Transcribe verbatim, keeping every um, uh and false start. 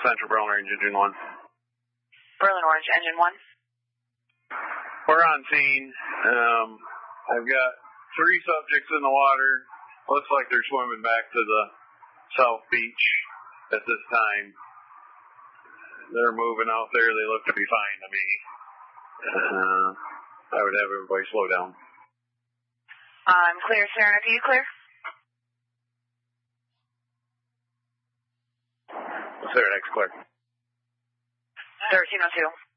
Central Berlin Orange, Engine one. Berlin Orange, Engine one. We're on scene. Um, I've got three subjects in the water. Looks like they're swimming back to the South Beach at this time. They're moving out there. They look to be fine to me. Uh, I would have everybody slow down. I'm clear, Serenity. You clear? Serenity clear. thirteen oh two.